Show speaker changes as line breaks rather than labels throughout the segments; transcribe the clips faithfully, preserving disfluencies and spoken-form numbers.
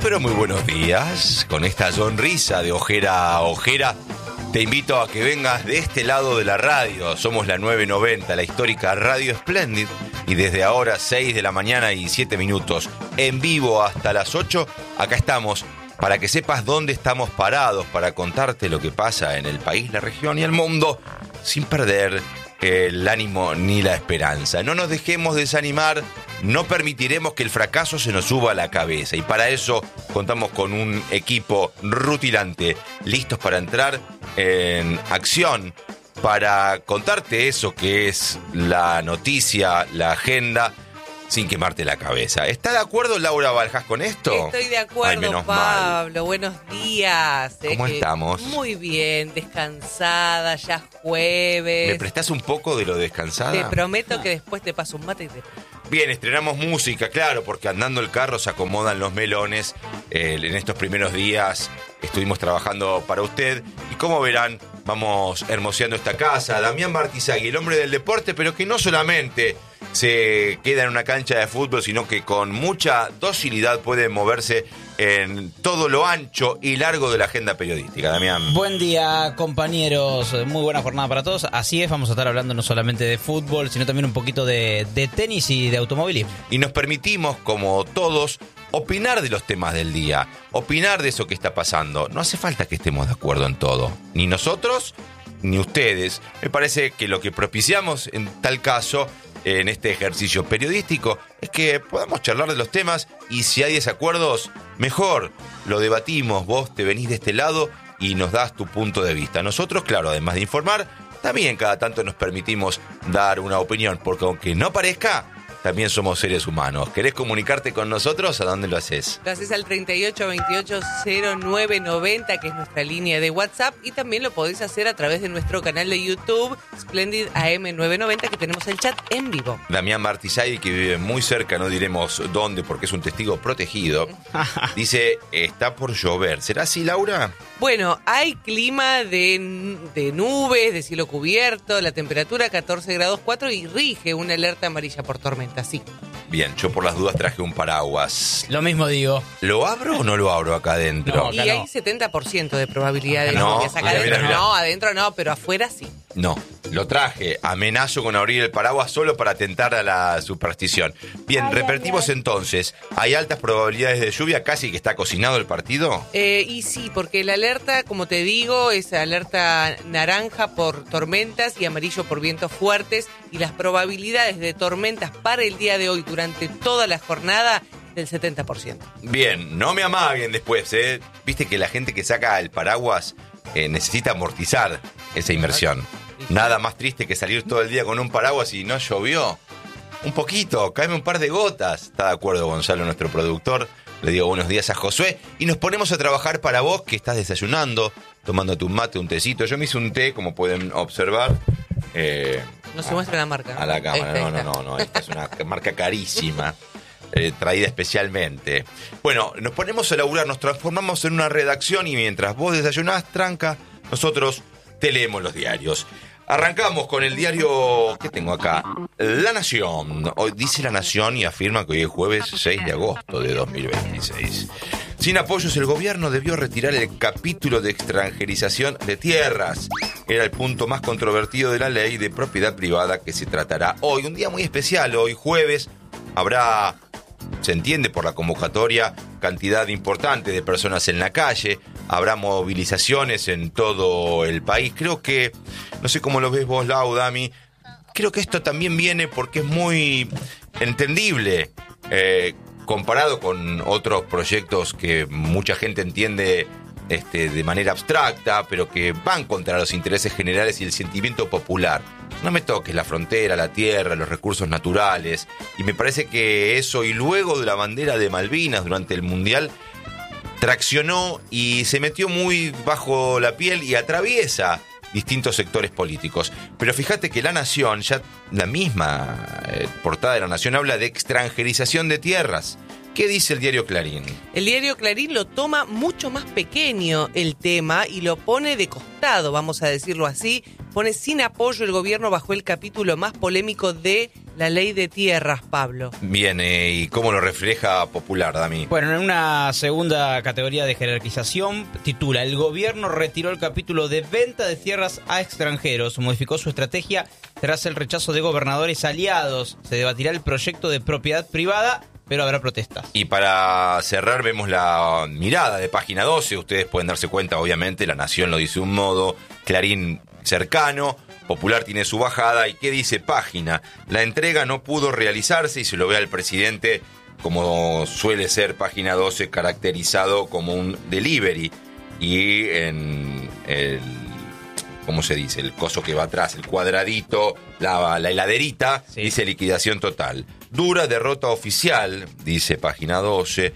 pero muy buenos días. Con esta sonrisa de ojera a ojera, te invito a que vengas de este lado de la radio. Somos la nueve noventa, la histórica Radio Splendid. Y desde ahora, seis de la mañana y siete minutos, en vivo hasta las ocho, acá estamos para que sepas dónde estamos parados, para contarte lo que pasa en el país, la región y el mundo, sin perder el ánimo ni la esperanza. No nos dejemos desanimar, no permitiremos que el fracaso se nos suba a la cabeza. Y para eso contamos con un equipo rutilante, listos para entrar en acción, para contarte eso que es la noticia, la agenda, sin quemarte la cabeza. ¿Está de acuerdo Laura Baljas con esto?
Estoy de acuerdo,
Ay,
Pablo.
mal.
Buenos días.
¿Cómo
Es
estamos?
Muy bien, descansada, ya es jueves.
¿Me prestás un poco de lo descansada?
Te prometo que después te paso un mate y te...
Bien, estrenamos música, claro, porque andando el carro se acomodan los melones. Eh, en estos primeros días estuvimos trabajando para usted y como verán, vamos hermoseando esta casa. Damián Martizagui, el hombre del deporte, pero que no solamente se queda en una cancha de fútbol, sino que con mucha docilidad puede moverse en todo lo ancho y largo de la agenda periodística. Damián.
Buen día, compañeros. Muy buena jornada para todos. Así es, vamos a estar hablando no solamente de fútbol, sino también un poquito de, de tenis y de automovilismo.
Y nos permitimos, como todos, opinar de los temas del día, opinar de eso que está pasando. No hace falta que estemos de acuerdo en todo, ni nosotros ni ustedes. Me parece que lo que propiciamos en tal caso, en este ejercicio periodístico, es que podamos charlar de los temas y si hay desacuerdos, mejor, lo debatimos, vos te venís de este lado y nos das tu punto de vista. Nosotros, claro, además de informar, también cada tanto nos permitimos dar una opinión, porque aunque no parezca, también somos seres humanos. ¿Querés comunicarte con nosotros? ¿A dónde lo haces?
Lo haces al treinta y ocho veintiocho cero nueve noventa, que es nuestra línea de WhatsApp, y también lo podés hacer a través de nuestro canal de YouTube, Splendid A M novecientos noventa, que tenemos el chat en vivo.
Damián Martizagui, que vive muy cerca, no diremos dónde porque es un testigo protegido, dice, está por llover. ¿Será así, Laura?
Bueno, hay clima de, de nubes, de cielo cubierto, la temperatura catorce grados cuatro y rige una alerta amarilla por tormenta, sí.
Bien, yo por las dudas traje un paraguas.
Lo mismo digo.
¿Lo abro o no lo abro acá adentro?
No,
Y
acá
hay
no.
setenta por ciento de probabilidad de
No,
lluvias. Acá
mira,
adentro
mira, mira.
no, adentro no, pero afuera sí.
No, lo traje. Amenazo con abrir el paraguas solo para atentar a la superstición. Bien,
Ay,
repetimos
ay, ay.
entonces. ¿Hay altas probabilidades de lluvia? ¿Casi que está cocinado el partido?
Eh, y sí, porque la alerta, como te digo, es alerta naranja por tormentas y amarillo por vientos fuertes, y las probabilidades de tormentas para el día de hoy durante toda la jornada del setenta por ciento.
Bien, no me amaguen después, ¿eh? Viste que la gente que saca el paraguas eh, necesita amortizar esa inversión. Nada más triste que salir todo el día con un paraguas y no llovió. Un poquito, cáeme un par de gotas. Está de acuerdo Gonzalo, nuestro productor. Le digo buenos días a Josué y nos ponemos a trabajar para vos que estás desayunando, tomándote un mate, un tecito. Yo me hice un té, como pueden observar. Eh,
No se muestra la marca.
A la cámara,
Esta,
no, no,
esta.
no, no, esta es una marca carísima, eh, traída especialmente. Bueno, nos ponemos a laburar, nos transformamos en una redacción y mientras vos desayunás, tranca, nosotros te leemos los diarios. Arrancamos con el diario, ¿qué tengo acá? La Nación. Hoy dice La Nación y afirma que hoy es jueves seis de agosto de dos mil veintiséis. Sin apoyos, el gobierno debió retirar el capítulo de extranjerización de tierras. Era el punto más controvertido de la ley de propiedad privada que se tratará hoy. Un día muy especial, hoy jueves, habrá, se entiende por la convocatoria, cantidad importante de personas en la calle. Habrá movilizaciones en todo el país. Creo que, no sé cómo lo ves vos, Lau, Dami, creo que esto también viene porque es muy entendible, eh, comparado con otros proyectos que mucha gente entiende este, de manera abstracta, pero que van contra los intereses generales y el sentimiento popular. No me toques la frontera, la tierra, los recursos naturales. Y me parece que eso, y luego de la bandera de Malvinas durante el Mundial, traccionó y se metió muy bajo la piel y atraviesa distintos sectores políticos. Pero fíjate que La Nación, ya la misma eh, portada de La Nación habla de extranjerización de tierras. ¿Qué dice el diario Clarín?
El diario Clarín lo toma mucho más pequeño el tema y lo pone de costado, vamos a decirlo así. Pone sin apoyo el gobierno bajo el capítulo más polémico de la ley de tierras, Pablo.
Bien, eh, ¿y cómo lo refleja Popular, Dami?
Bueno, en una segunda categoría de jerarquización, titula: el gobierno retiró el capítulo de venta de tierras a extranjeros, modificó su estrategia tras el rechazo de gobernadores aliados. Se debatirá el proyecto de propiedad privada, pero habrá protestas.
Y para cerrar vemos la mirada de Página doce. Ustedes pueden darse cuenta, obviamente, La Nación lo dice de un modo, Clarín cercano, Popular tiene su bajada. ¿Y qué dice Página? La entrega no pudo realizarse y se lo ve al presidente, como suele ser Página doce, caracterizado como un delivery. Y en el, ¿cómo se dice? El coso que va atrás, el cuadradito, la, la heladerita, sí. Dice liquidación total. Dura derrota oficial, dice Página doce,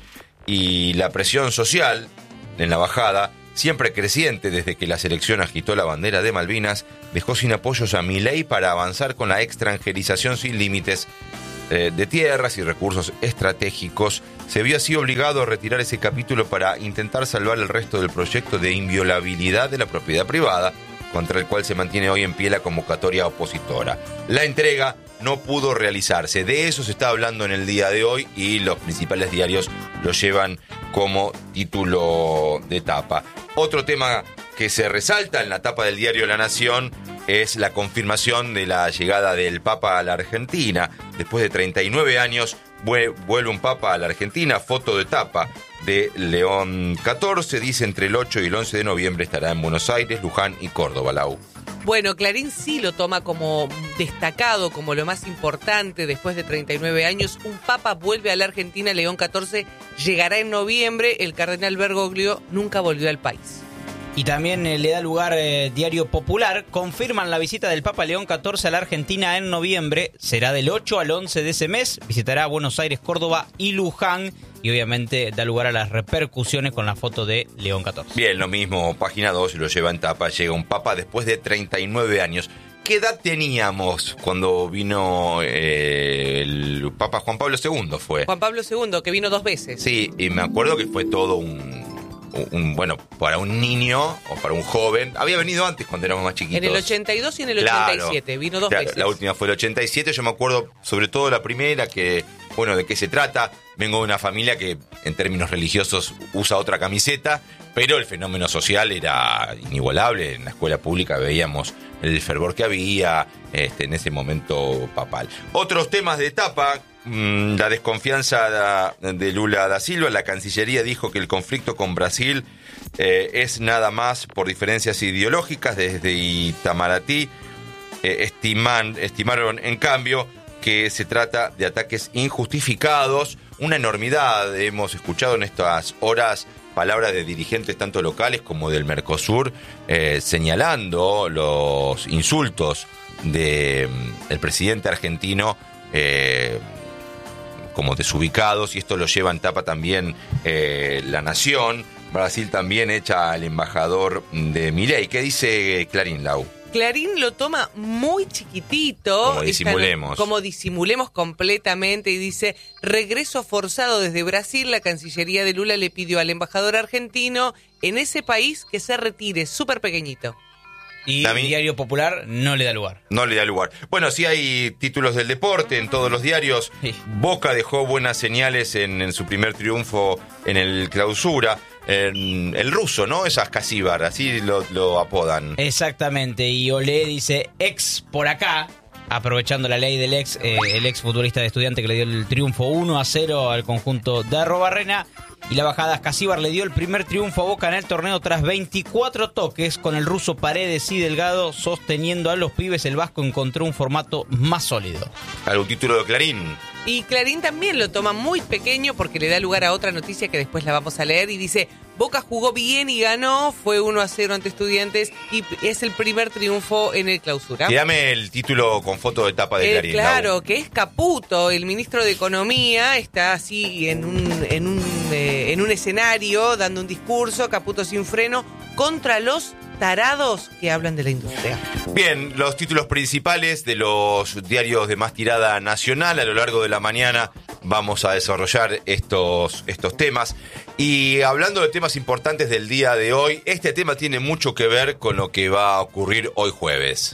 y la presión social en la bajada, siempre creciente desde que la selección agitó la bandera de Malvinas, dejó sin apoyos a Milei para avanzar con la extranjerización sin límites eh, de tierras y recursos estratégicos. Se vio así obligado a retirar ese capítulo para intentar salvar el resto del proyecto de inviolabilidad de la propiedad privada, contra el cual se mantiene hoy en pie la convocatoria opositora. La entrega no pudo realizarse. De eso se está hablando en el día de hoy y los principales diarios lo llevan como título de tapa. Otro tema que se resalta en la tapa del diario La Nación es la confirmación de la llegada del Papa a la Argentina. Después de treinta y nueve años vuelve un Papa a la Argentina. Foto de tapa de León catorce. Dice entre el ocho y el once de noviembre estará en Buenos Aires, Luján y Córdoba. Lau.
Bueno, Clarín sí lo toma como destacado, como lo más importante. Después de treinta y nueve años, un Papa vuelve a la Argentina. León catorce llegará en noviembre. El cardenal Bergoglio nunca volvió al país.
Y también eh, le da lugar eh, Diario Popular. Confirman la visita del Papa León catorce a la Argentina en noviembre. Será del ocho al once de ese mes. Visitará Buenos Aires, Córdoba y Luján. Y obviamente da lugar a las repercusiones con la foto de León catorce.
Bien, lo mismo, Página dos lo lleva en tapa. Llega un Papa después de treinta y nueve años. ¿Qué edad teníamos cuando vino eh, el Papa Juan Pablo segundo? Fue
Juan Pablo segundo, que vino dos veces.
Sí, y me acuerdo que fue todo un... Un, bueno, para un niño o para un joven, había venido antes cuando éramos más chiquitos.
En el ochenta y dos y en el
claro,
ochenta y siete, vino dos
claro,
veces.
La última fue el ochenta y siete, yo me acuerdo sobre todo la primera, que, bueno, de qué se trata. Vengo de una familia que en términos religiosos usa otra camiseta, pero el fenómeno social era inigualable. En la escuela pública veíamos el fervor que había este, en ese momento papal. Otros temas de etapa. La desconfianza de Lula da Silva. La Cancillería dijo que el conflicto con Brasil eh, es nada más por diferencias ideológicas. Desde Itamaraty eh, estiman, estimaron en cambio que se trata de ataques injustificados. Una enormidad. Hemos escuchado en estas horas palabras de dirigentes tanto locales como del Mercosur eh, señalando los insultos del de, presidente argentino eh, como desubicados, y esto lo lleva en tapa también eh, La Nación. Brasil también echa al embajador de Milei. ¿Qué dice Clarín, Lau?
Clarín lo toma muy chiquitito.
Como disimulemos.
Está, como disimulemos completamente, y dice: regreso forzado desde Brasil. La Cancillería de Lula le pidió al embajador argentino en ese país que se retire, súper pequeñito.
Y el Diario Popular no le da lugar.
No le da lugar. Bueno, sí hay títulos del deporte en todos los diarios. Sí. Boca dejó buenas señales en, en su primer triunfo en el Clausura. En el ruso, ¿no? Es Ascasíbar, así lo, lo apodan.
Exactamente. Y Olé dice ex por acá, aprovechando la ley del ex, eh, el ex futbolista de Estudiante que le dio el triunfo uno a cero al conjunto de Arrobarrena. Y la bajada Ascasíbar le dio el primer triunfo a Boca en el torneo tras veinticuatro toques, con el ruso Paredes y Delgado sosteniendo a los pibes. El vasco encontró un formato más sólido.
¿Algún título de Clarín?
Y Clarín también lo toma muy pequeño porque le da lugar a otra noticia que después la vamos a leer, y dice: Boca jugó bien y ganó, fue uno a cero ante Estudiantes y es el primer triunfo en el Clausura.
Dame el título con foto de tapa de Clarín.
Eh, claro, Lau. Que es Caputo, el ministro de Economía, está así en un, en un, eh, en un escenario dando un discurso, Caputo sin freno, contra los tarados que hablan de la industria.
Bien, los títulos principales de los diarios de más tirada nacional. A lo largo de la mañana vamos a desarrollar estos, estos temas. Y hablando de temas importantes del día de hoy, este tema tiene mucho que ver con lo que va a ocurrir hoy jueves.